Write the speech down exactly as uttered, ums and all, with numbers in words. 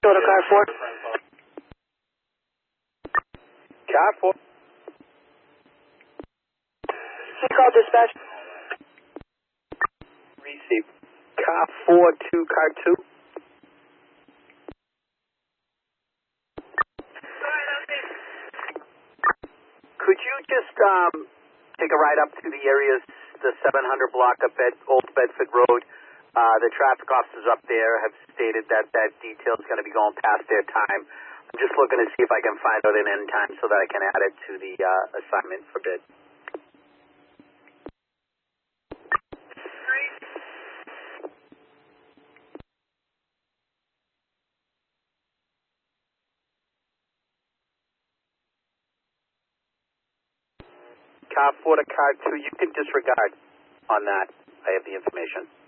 four to car four. Car four. He called dispatch. Receive. Car four to car two. Could you just um, take a ride up to the areas, the seven hundred block of Bed, Old Bedford Road? Uh, the traffic officers up there have stated that that detail is going to be going past their time. I'm just looking to see if I can find out an end time so that I can add it to the uh, assignment for bid. Car four to car two, you can disregard on that. I have the information.